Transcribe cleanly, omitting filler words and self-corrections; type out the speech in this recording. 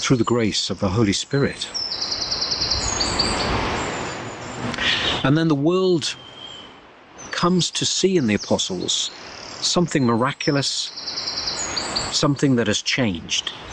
through the grace of the Holy Spirit. And then the world comes to see in the apostles something miraculous, something that has changed.